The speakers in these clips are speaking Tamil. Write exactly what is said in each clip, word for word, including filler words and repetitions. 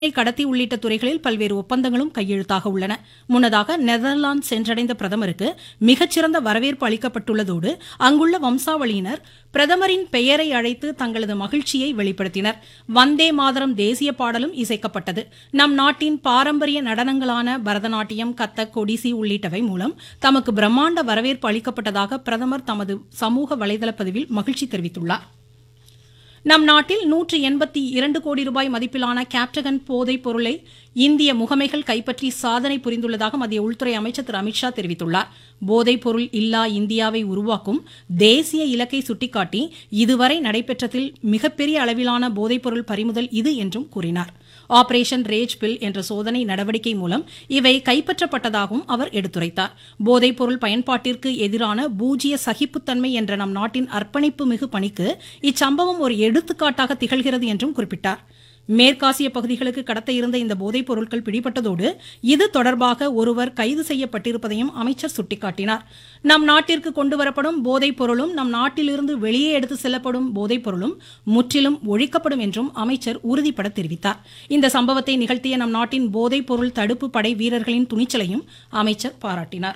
கடத்தி உள்ளிட்ட துறைகளில் பல்வேறு ஒப்பந்தங்களும் கையெழுத்தாக உள்ளன. முன்னதாக நெதர்லாந்து சென்றடைந்த பிரதமருக்கு மிகச்சிறந்த வரவேற்பு அளிக்கப்பட்டுள்ளதோடு அங்குள்ள வம்சாவளியினர் பிரதமரின் பெயரை அழைத்து தங்களது மகிழ்ச்சியை வெளிப்படுத்தினர். வந்தே மாதரம் தேசிய பாடலும் இசைக்கப்பட்டது. நம் நாட்டின் பாரம்பரிய நடனங்களான பரதநாட்டியம், கத்தக், ஒடிசி உள்ளிட்டவை மூலம் தமக்கு பிரம்மாண்ட வரவேற்பு அளிக்கப்பட்டதாக பிரதமர் தமது சமூக வலைதள பதிவில் மகிழ்ச்சி தெரிவித்துள்ளார். நம் நாட்டில் நூற்று எண்பத்தி இரண்டு கோடி ரூபாய் மதிப்பிலான கேப்டகன் போதைப் பொருளை இந்திய முகமைகள் கைப்பற்றி சாதனை புரிந்துள்ளதாக மத்திய உள்துறை அமைச்சர் திரு அமித்ஷா தெரிவித்துள்ளார். போதைப் பொருள் இல்லா இந்தியாவை உருவாக்கும் தேசிய இலக்கை சுட்டிக்காட்டி இதுவரை நடைபெற்றதில் மிகப்பெரிய அளவிலான போதைப் பொருள் பறிமுதல் இது என்றும் கூறினார். ஆபரேஷன் ரேஜ் பில் என்ற சோதனை நடவடிக்கை மூலம் இவை கைப்பற்றப்பட்டதாகவும் அவர் எடுத்துரைத்தார். போதைப் பொருள் பயன்பாட்டிற்கு எதிரான பூஜ்ய சகிப்புத்தன்மை என்ற நம் நாட்டின் அர்ப்பணிப்பு மிகு பணிக்கு இச்சம்பவம் ஒரு எடுத்துக்காட்டாக திகழ்கிறது என்றும் குறிப்பிட்டார். மேற்காசிய பகுதிகளுக்கு கடத்த இருந்த இந்த போதைப் பொருட்கள் பிடிபட்டதோடு இது தொடர்பாக ஒருவர் கைது செய்யப்பட்டிருப்பதையும் அமைச்சர் சுட்டிக்காட்டினார். நம் நாட்டிற்கு கொண்டுவரப்படும் போதைப் பொருளும் நம் நாட்டிலிருந்து வெளியே எடுத்து செல்லப்படும் போதைப் பொருளும் முற்றிலும் ஒழிக்கப்படும் என்றும் அமைச்சர் உறுதிபட தெரிவித்தார். இந்த சம்பவத்தை நிகழ்த்திய நம் நாட்டின் போதைப் பொருள் தடுப்பு படை வீரர்களின் துணிச்சலையும் அமைச்சர் பாராட்டினார்.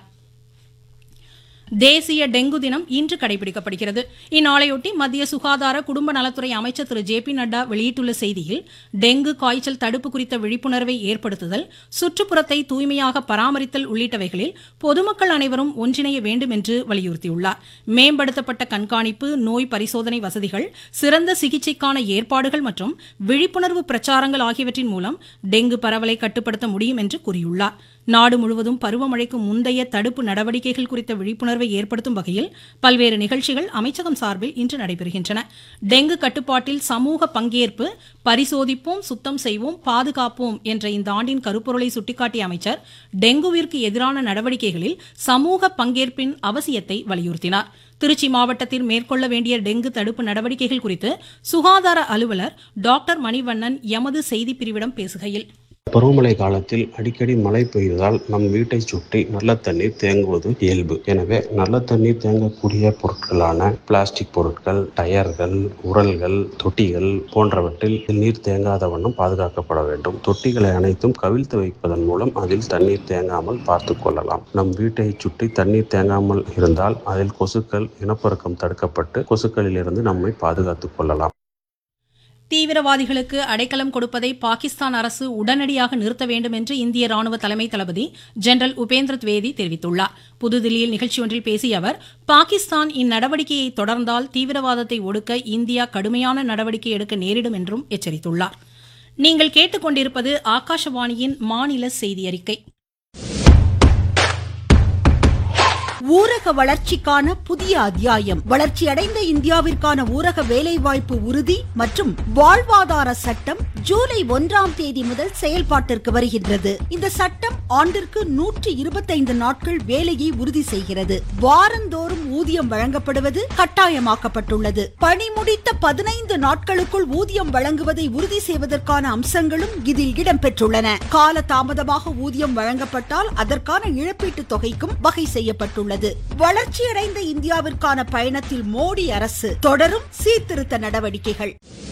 தேசிய டெங்கு தினம் இன்று கடைபிடிக்கப்படுகிறது. இந்நாளையொட்டி மத்திய சுகாதார குடும்ப நலத்துறை அமைச்சர் திரு ஜே பி நட்டா வெளியிட்டுள்ள செய்தியில், டெங்கு காய்ச்சல் தடுப்பு குறித்த விழிப்புணர்வை ஏற்படுத்துதல், சுற்றுப்புறத்தை தூய்மையாக பராமரித்தல் உள்ளிட்டவைகளில் பொதுமக்கள் அனைவரும் ஒன்றிணைய வேண்டும் என்று வலியுறுத்தியுள்ளார். மேம்படுத்தப்பட்ட கண்காணிப்பு, நோய் பரிசோதனை வசதிகள், சிறந்த சிகிச்சைக்கான ஏற்பாடுகள் மற்றும் விழிப்புணர்வு பிரச்சாரங்கள் ஆகியவற்றின் மூலம் டெங்கு பரவலை கட்டுப்படுத்த முடியும் என்று கூறியுள்ளார். நாடு முழுவதும் பருவமழைக்கு முந்தைய தடுப்பு நடவடிக்கைகள் குறித்த விழிப்புணர்வை ஏற்படுத்தும் வகையில் பல்வேறு நிகழ்ச்சிகள் அமைச்சகம் சார்பில் இன்று நடைபெறுகின்றன. டெங்கு கட்டுப்பாட்டில் சமூக பங்கேற்பு, பரிசோதிப்போம், சுத்தம் செய்வோம், பாதுகாப்போம் என்ற இந்த ஆண்டின் கருப்பொருளை சுட்டிக்காட்டிய அமைச்சர் டெங்குவிற்கு எதிரான நடவடிக்கைகளில் சமூக பங்கேற்பின் அவசியத்தை வலியுறுத்தினார். திருச்சி மாவட்டத்தில் மேற்கொள்ள வேண்டிய டெங்கு தடுப்பு நடவடிக்கைகள் குறித்து சுகாதார அலுவலர் டாக்டர் மணிவண்ணன் எமது செய்தி பிரிவிடம் பேசுகையில், பருவமழை காலத்தில் அடிக்கடி மழை பெய்வதால் நம் வீட்டை சுற்றி நல்ல தண்ணீர் தேங்குவது இயல்பு. எனவே நல்ல தண்ணீர் தேங்கக்கூடிய பொருட்களான பிளாஸ்டிக் பொருட்கள், டயர்கள், உரல்கள், தொட்டிகள் போன்றவற்றில் நீர் தேங்காத வண்ணம் பாதுகாக்கப்பட வேண்டும். தொட்டிகளை அனைத்தும் கவிழ்த்து வைப்பதன் மூலம் அதில் தண்ணீர் தேங்காமல் பார்த்து கொள்ளலாம். நம் வீட்டை சுற்றி தண்ணீர் தேங்காமல் இருந்தால் அதில் கொசுக்கள் இனப்பெருக்கம் தடுக்கப்பட்டு கொசுக்களில் இருந்து நம்மை பாதுகாத்துக் கொள்ளலாம். தீவிரவாதிகளுக்கு அடைக்கலம் கொடுப்பதை பாகிஸ்தான் அரசு உடனடியாக நிறுத்த வேண்டும் என்று இந்திய ராணுவ தலைமை தளபதி ஜெனரல் உபேந்திர திவேதி தெரிவித்துள்ளார். புதுதில்லியில் நிகழ்ச்சி ஒன்றில் பேசிய அவர், பாகிஸ்தான் இந்நடவடிக்கையை தொடர்ந்தால் தீவிரவாதத்தை ஒடுக்க இந்தியா கடுமையான நடவடிக்கை எடுக்க நேரிடும் என்றும் எச்சரித்துள்ளார். நீங்கள் கேட்டுக்கொண்டிருப்பது ஆகாஷவாணியின் மாநில செய்தி அறிக்கை. ஊரக வளர்ச்சிக்கான புதிய அத்தியாயம். வளர்ச்சியடைந்த இந்தியாவிற்கான ஊரக வேலைவாய்ப்பு உறுதி மற்றும் வாழ்வாதார சட்டம் ஜூலை ஒன்றாம் தேதி முதல் செயல்பாட்டிற்கு வருகின்றது. இந்த சட்டம் ஆண்டிற்கு நூற்றி இருபத்தைந்து நாட்கள் வேலையை உறுதி செய்கிறது. வாரந்தோறும் ஊதியம் வழங்கப்படுவது கட்டாயமாக்கப்பட்டுள்ளது. பணி முடித்த பதினைந்து நாட்களுக்குள் ஊதியம் வழங்குவதை உறுதி செய்வதற்கான அம்சங்களும் இதில் இடம்பெற்றுள்ளன. கால தாமதமாக ஊதியம் வழங்கப்பட்டால் அதற்கான இழப்பீட்டு தொகைக்கும் வகை செய்யப்பட்டுள்ளது. வளர்ச்சியடைந்த இந்தியாவிற்கான பயணத்தில் மோடி அரசு தொடரும் சீர்திருத்த நடவடிக்கைகள்.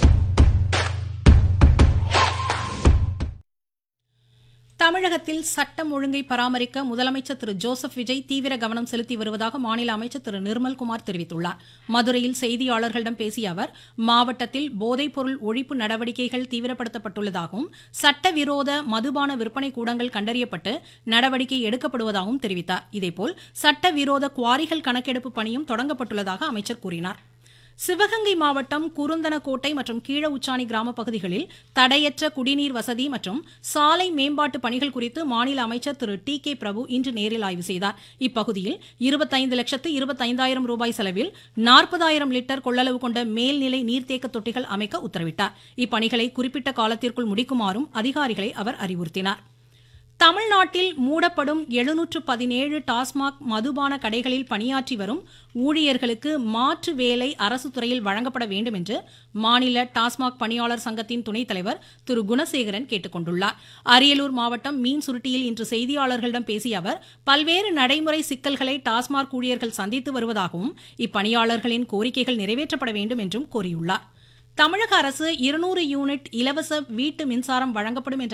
தமிழகத்தில் சட்டம் ஒழுங்கை பராமரிக்க முதலமைச்சர் திரு ஜோசப் விஜய் தீவிர கவனம் செலுத்தி வருவதாக மாநில அமைச்சர் திரு நிர்மல்குமார் தெரிவித்துள்ளார். மதுரையில் செய்தியாளர்களிடம் பேசிய அவர், மாவட்டத்தில் போதைப் பொருள் ஒழிப்பு நடவடிக்கைகள் தீவிரப்படுத்தப்பட்டுள்ளதாகவும் சட்டவிரோத மதுபான விற்பனை கூடங்கள் கண்டறியப்பட்டு நடவடிக்கை எடுக்கப்படுவதாகவும் தெரிவித்தார். இதேபோல் சட்டவிரோத குவாரிகள் கணக்கெடுப்பு பணியும் தொடங்கப்பட்டுள்ளதாக அமைச்சர் கூறினார். சிவகங்கை மாவட்டம் குருந்தனக்கோட்டை மற்றும் கீழ உச்சாணி கிராம பகுதிகளில் தடையற்ற குடிநீர் வசதி மற்றும் சாலை மேம்பாட்டு பணிகள் குறித்து மாநில அமைச்சர் திரு டி கே பிரபு இன்று நேரில் ஆய்வு செய்தார். இப்பகுதியில் இருபத்தைந்து லட்சத்து இருபத்தைந்தாயிரம் ரூபாய் செலவில் நாற்பதாயிரம் லிட்டர் கொள்ளளவு கொண்ட மேல்நிலை நீர்த்தேக்க தொட்டிகள் அமைக்க உத்தரவிட்டார். இப்பணிகளை குறிப்பிட்ட காலத்திற்குள் முடிக்குமாறும் அதிகாரிகளை அவர் அறிவுறுத்தினார். தமிழ்நாட்டில் மூடப்படும் எழுநூற்று பதினேழு டாஸ்மாக் மதுபான கடைகளில் பணியாற்றி வரும் ஊழியர்களுக்கு மாற்று வேலை அரசு துறையில் வழங்கப்பட வேண்டும் என்று மாநில டாஸ்மாக் பணியாளர் சங்கத்தின் துணைத் தலைவர் திரு குணசேகரன் கேட்டுக்கொண்டுள்ளார். அரியலூர் மாவட்டம் மீன் சுருட்டியில் இன்று செய்தியாளர்களிடம் பேசிய அவர், பல்வேறு நடைமுறை சிக்கல்களை டாஸ்மாக் ஊழியர்கள் சந்தித்து வருவதாகவும் இப்பணியாளர்களின் கோரிக்கைகள் நிறைவேற்றப்பட வேண்டும் என்றும் கோரியுள்ளார். தமிழக அரசு இருநூறு யூனிட் இலவச வீட்டு மின்சாரம் வழங்கப்படும் என்ற